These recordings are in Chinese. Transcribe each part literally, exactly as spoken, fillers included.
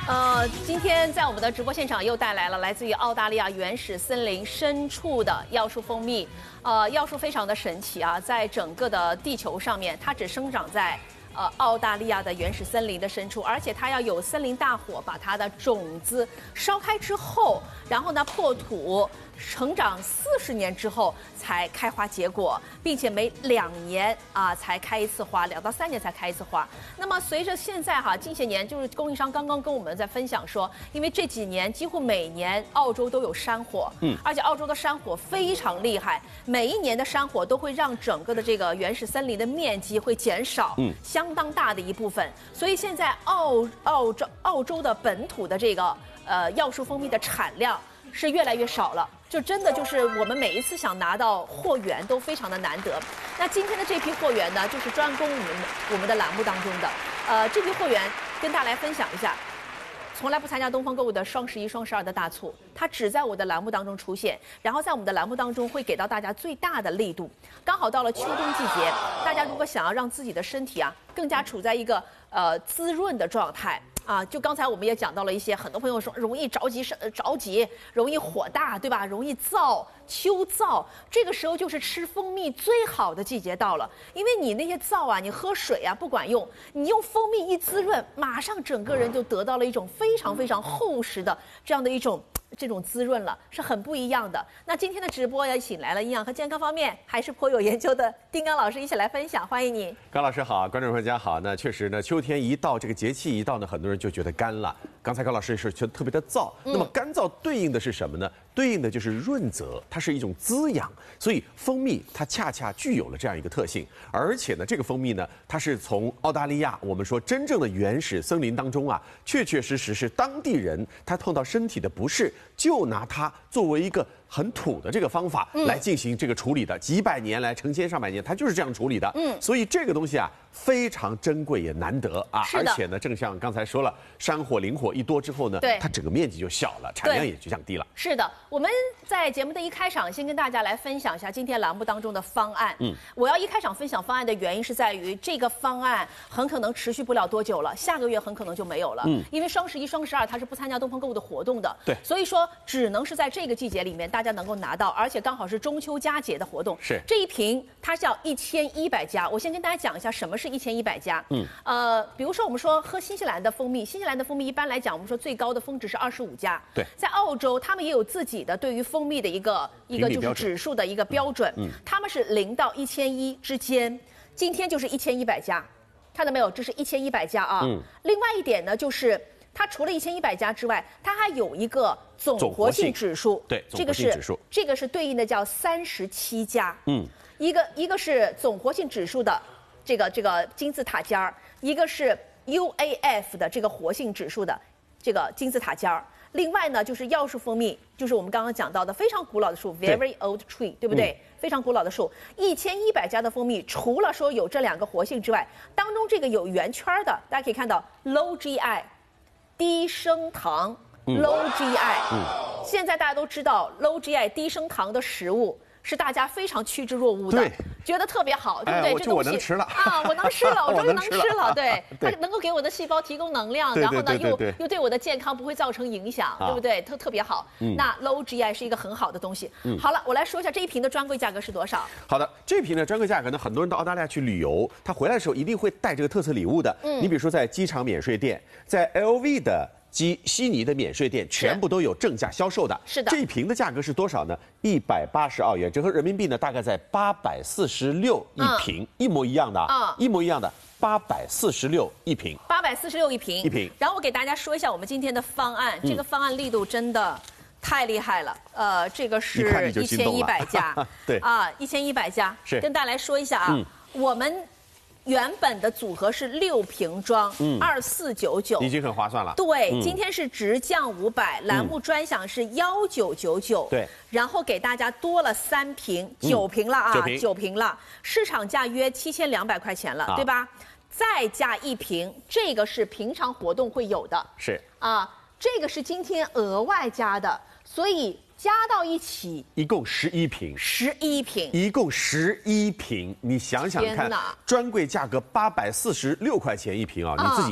呃，今天在我们的直播现场又带来了来自于澳大利亚原始森林深处的药树蜂蜜。呃，药树非常的神奇啊，在整个的地球上面，它只生长在呃澳大利亚的原始森林的深处，而且它要有森林大火把它的种子烧开之后，然后呢破土。 成长四十年之后才开花结果，并且每两年啊才开一次花，两到三年才开一次花。那么随着现在哈近些年，就是供应商刚刚跟我们在分享说，因为这几年几乎每年澳洲都有山火，嗯，而且澳洲的山火非常厉害，每一年的山火都会让整个的这个原始森林的面积会减少，嗯，相当大的一部分。所以现在澳澳洲澳洲的本土的这个呃药树蜂蜜的产量是越来越少了。 就真的就是我们每一次想拿到货源都非常的难得。那今天的这批货源呢，就是专供我们我们的栏目当中的。呃，这批货源跟大家来分享一下。从来不参加东方购物的双十一、双十二的大促，它只在我的栏目当中出现，然后在我们的栏目当中会给到大家最大的力度。刚好到了秋冬季节，大家如果想要让自己的身体啊更加处在一个呃滋润的状态。 啊，就刚才我们也讲到了一些，很多朋友说容易着急是着急，容易火大，对吧？容易燥，秋燥，这个时候就是吃蜂蜜最好的季节到了，因为你那些燥啊，你喝水啊不管用，你用蜂蜜一滋润，马上整个人就得到了一种非常非常厚实的这样的一种。 这种滋润了是很不一样的。那今天的直播也请来了营养和健康方面还是颇有研究的丁刚老师一起来分享，欢迎你。 刚老师好，观众朋友大家好。那确实呢，秋天一到，这个节气一到呢，很多人就觉得干了。刚才高老师是觉得特别的燥，嗯、那么干燥对应的是什么呢？对应的就是润泽，它是一种滋养。所以蜂蜜它恰恰具有了这样一个特性，而且呢，这个蜂蜜呢，它是从澳大利亚我们说真正的原始森林当中啊，确确实实是当地人他碰到身体的不适。 就拿它作为一个很土的这个方法来进行这个处理的，几百年来、成千上百年，它就是这样处理的。嗯，所以这个东西啊非常珍贵也难得啊，而且呢，正像刚才说了，山火、林火一多之后呢，它整个面积就小了，产量也就降低了。 是的，我们在节目的一开场先跟大家来分享一下今天栏目当中的方案。嗯，我要一开场分享方案的原因是在于这个方案很可能持续不了多久了，下个月很可能就没有了。嗯，因为双十一、双十二它是不参加东方购物的活动的。 对， 所以说。 只能是在这个季节里面，大家能够拿到，而且刚好是中秋佳节的活动。 是这一瓶它叫一千一百加，我先跟大家讲一下什么是一千一百加。嗯，呃，比如说我们说喝新西兰的蜂蜜，新西兰的蜂蜜一般来讲，我们说最高的峰值是二十五加。 对， 在澳洲他们也有自己的对于蜂蜜的一个一个就是指数的一个标准。嗯，他们是零到一千一之间，今天就是一千一百加，看到没有？这是一千一百加啊。嗯，另外一点呢就是。 它除了一千一百加之外，它还有一个总活性指数， 对， 这个是这个是对应的叫三十七加，嗯，一个一个是总活性指数的这个这个金字塔尖儿，一个是 U A F 的这个活性指数的这个金字塔尖儿。另外呢，就是药树蜂蜜，就是我们刚刚讲到的非常古老的树 ，very old tree， 对不对？嗯、非常古老的树，一千一百加的蜂蜜，除了说有这两个活性之外，当中这个有圆圈的，大家可以看到 low G I。 低升糖 low G I， 嗯，现在大家都知道 low G I 低升糖的食物是大家非常趋之若鹜的，觉得特别好，对不对？ 这东西我能吃了啊，我能吃了，我终于能吃了，对，它能够给我的细胞提供能量，然后呢又又对我的健康不会造成影响，对不对？特特别好。那 low G I 是一个很好的东西。好了，我来说一下这一瓶的专柜价格是多少。 好的，这瓶的专柜价格呢，很多人到澳大利亚去旅游，他回来的时候一定会带这个特色礼物的。嗯，你比如说在机场免税店，在 L V 的。 及悉尼的免税店全部都有正价销售的， 是的。 这一瓶的价格是多少呢？一百八十澳元，折合人民币呢，大概在八百四十六一瓶，嗯、一模一样的啊，嗯、一模一样的，八百四十六一瓶， 八百四十六一瓶， 一瓶。 然后我给大家说一下我们今天的方案，嗯、这个方案力度真的太厉害了。呃，这个是一千一百加， 对啊，一千一百加， 是跟大家来说一下啊，嗯、我们。 原本的组合是六瓶装，二四九九， 已经很划算了。 对，嗯、今天是直降五百，栏目专享是幺九九九。 对， 然后给大家多了三瓶，九瓶了啊， 嗯、 九瓶了，市场价约七千两百块钱了，啊、对吧？再加一瓶，这个是平常活动会有的， 是啊，这个是今天额外加的，所以。 加到一起， 一共十一瓶， 十一瓶， 一共十一瓶，你想想看，专柜价格八百四十六块钱一瓶啊，你自己算，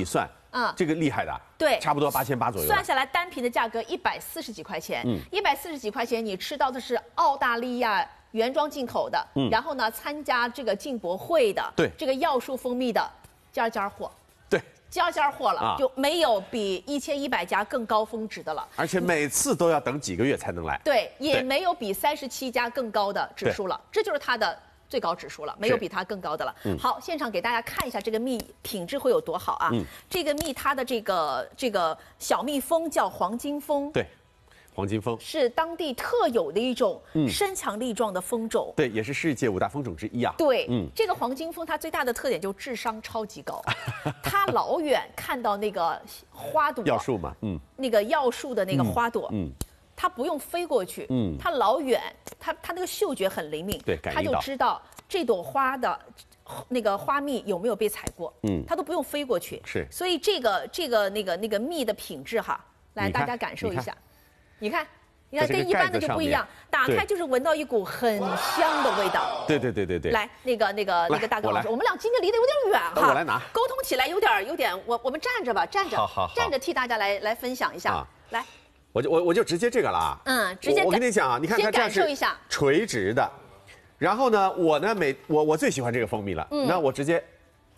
嗯， 这个厉害的， 对， 差不多八千八左右。 算下来单瓶的价格一百四十几块钱，嗯，一百四十几块钱你吃到的是澳大利亚原装进口的，嗯，然后呢参加这个进博会的， 对， 这个药树蜂蜜的尖尖货， 对。 尖尖货了， 啊、 就没有比一千一百家更高峰值的了， 而且每次都要等几个月才能来。 对，也没有比三十七家更高的指数了，这就是它的最高指数了，没有比它更高的了。嗯、好，现场给大家看一下这个蜜品质会有多好啊！嗯、这个蜜它的这个这个小蜜蜂叫黄金蜂， 对。黄金蜂是当地特有的一种身强力壮的蜂种， 对，也是世界五大蜂种之一啊。 对，嗯，这个黄金蜂它最大的特点就是智商超级高，它老远看到那个花朵， 药树嘛，嗯， 那个药树的那个花朵，嗯，它不用飞过去，嗯，它老远，它它那个嗅觉很灵敏， 对， 它就知道这朵花的那个花蜜有没有被采过，嗯，它都不用飞过去， 是， 所以这个这个那个那个蜜的品质哈，来大家感受一下。你看，你看，跟一般的就不一样，打开就是闻到一股很香的味道。 对对对对对。 来，那个那个那个大哥老师，我们俩今天离得有点远哈， 我来拿。 沟通起来有点有点，我我们站着吧，站着， 好好好， 站着替大家来来分享一下。来， 我就我我就直接这个了啊。 嗯，直接。 我跟你讲啊，你看它这样是垂直的，然后呢，我呢每我我最喜欢这个蜂蜜了，那我直接。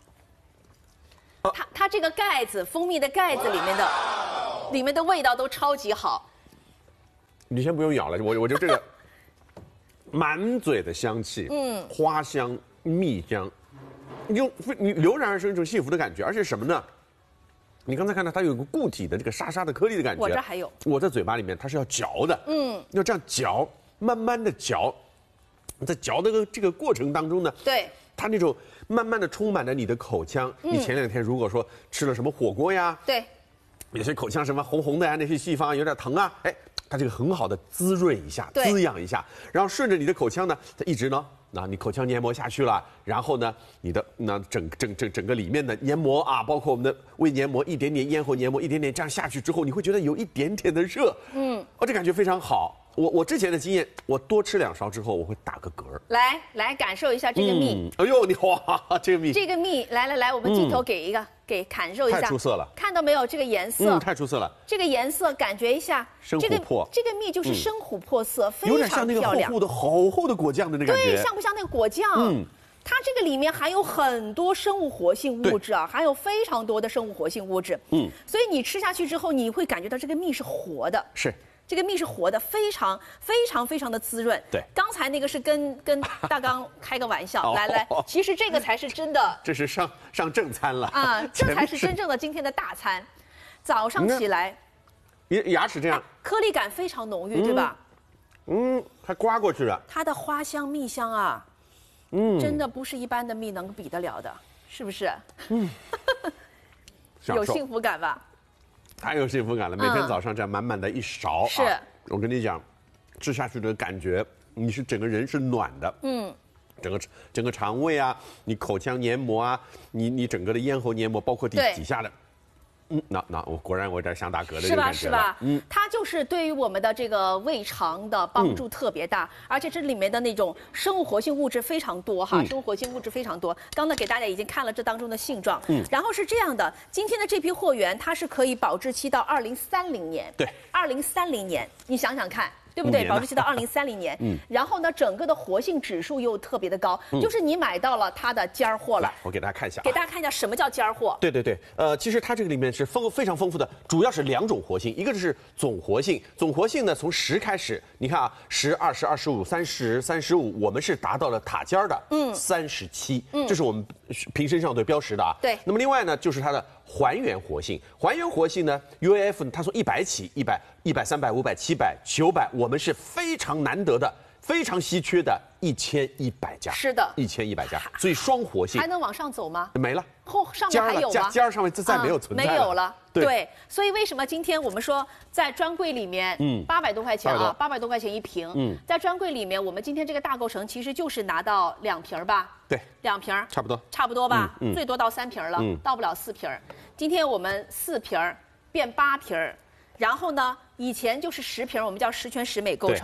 它它这个盖子，蜂蜜的盖子里面的里面的味道都超级好。 你先不用咬了，我我就这个满嘴的香气，嗯，花香、蜜香，你就你油然而生一种幸福的感觉，而且什么呢？你刚才看到它有个固体的这个沙沙的颗粒的感觉， 我这还有， 我在嘴巴里面它是要嚼的，嗯，要这样嚼，慢慢的嚼，在嚼的这个过程当中呢， 对， 它那种慢慢的充满着你的口腔。嗯、你前两天如果说吃了什么火锅呀， 对， 有些口腔什么红红的呀，那些地方有点疼啊，哎。它这个很好的滋润一下，滋养一下，然后顺着你的口腔呢，它一直呢，那你口腔黏膜下去了，然后呢，你的那整整整整个里面的黏膜啊，包括我们的胃黏膜，一点点咽喉黏膜，一点点这样下去之后，你会觉得有一点点的热，嗯，哦，这感觉非常好。我我之前的经验，我多吃两勺之后，我会打个嗝。 来来感受一下这个蜜。 嗯、哎呦，你哇，这个蜜。 这个蜜，来来来，我们镜头给一个，嗯、给感受一下。 太出色了。 看到没有？这个颜色。 嗯，太出色了。 这个颜色，感觉一下。 深琥珀。 这个这个蜜就是深琥珀色，嗯、非常漂亮。 有点像那个厚厚的厚厚的果酱的那感觉。 对，像不像那个果酱？嗯。它这个里面含有很多生物活性物质啊，含有非常多的生物活性物质。嗯。所以你吃下去之后，你会感觉到这个蜜是活的。 是。 这个蜜是活的，非常非常非常的滋润。 对， 刚才那个是跟跟大刚开个玩笑，来来，其实这个才是真的。 这是上上正餐了啊，这才是真正的今天的大餐。早上起来， 牙牙齿这样， 颗粒感非常浓郁，对吧？ 嗯，还刮过去了。 它的花香蜜香啊，嗯，真的不是一般的蜜能比得了的，是不是？嗯，有幸福感吧？ 太有幸福感了！每天早上这样满满的一勺， 是、啊， 我跟你讲，吃下去的感觉，你是整个人是暖的，嗯，整个整个肠胃啊，你口腔黏膜啊，你你整个的咽喉黏膜，包括底底下的。嗯，那那我果然我有点想打嗝的是吧？是吧？嗯，它就是对于我们的这个胃肠的帮助特别大，嗯、而且这里面的那种生物活性物质非常多哈，嗯、生物活性物质非常多。刚才给大家已经看了这当中的性状，嗯，然后是这样的，今天的这批货源它是可以保质期到二零三零年， 对， 二零三零年，你想想看。对不对？保质期到二零三零年，嗯，然后呢，整个的活性指数又特别的高，嗯、就是你买到了它的尖儿货了。 来，我给大家看一下、啊， 给大家看一下什么叫尖儿货。 对对对，呃，其实它这个里面是丰非常丰富的，主要是两种活性，一个是总活性，总活性呢从十开始，你看啊，十、二十、二十五、三十、三十五，我们是达到了塔尖儿的，嗯，三十七，嗯，这是我们瓶身上对标识的啊。 对。 那么另外呢，就是它的还原活性，还原活性呢 ，U A F 它从一百起，一百、一百、三百、五百、七百、九百，我们是非常难得的、非常稀缺的一千一百家。 是的， 一千一百家，所以双活性还能往上走吗？ 没了， 后上面还有吗？ 尖儿上面再没有存在了， 没有了。 对， 对，所以为什么今天我们说在专柜里面，嗯，八百多块钱啊，八百多块钱一瓶，嗯，在专柜里面，我们今天这个大构成其实就是拿到两瓶吧。 对， 两瓶差不多， 差不多吧，嗯嗯、最多到三瓶了，嗯、到不了四瓶。今天我们四瓶变八瓶，然后呢，以前就是十瓶，我们叫十全十美构成。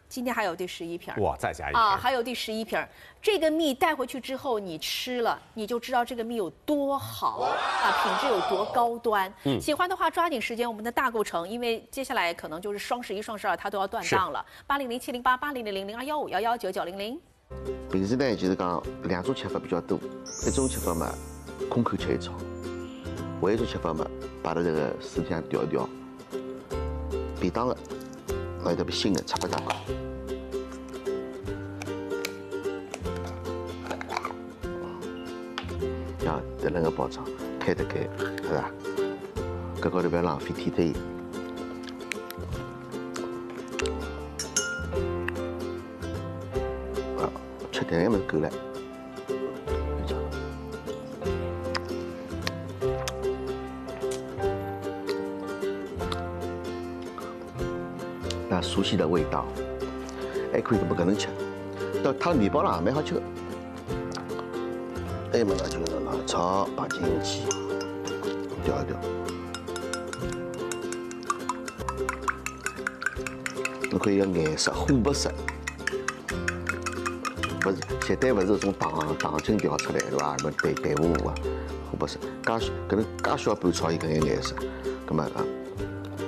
今天还有第十一瓶。 哇，再加一啊， 瓶。 还有第十一瓶。这个蜜带回去之后，你吃了，你就知道这个蜜有多好啊，品质有多高端。嗯，喜欢的话抓紧时间，我们的大购城，因为接下来可能就是双十一、双十二，它都要断档了。八零零七零八八零零零零二幺五幺幺九九零零。 平时呢，就是讲两种吃法比较多，一种吃法嘛，空口吃一勺；，还有一种吃法嘛，摆到这个水里向调一调。便当的，那有点新的，七八加高。像这两个包装，开得开，是吧？搿高头不要浪费，添点盐。啊，吃点那么够了。那熟悉的味道，还可以这么搿能吃。到它面包上也蛮好吃的。还有么呢，就是辣炒放进去，调一调。侬可以个颜色琥珀色，不是绝对不是种糖糖精调出来对伐？什么白白糊糊啊，琥珀色，介搿能介小拌炒伊搿眼颜色，葛末啊。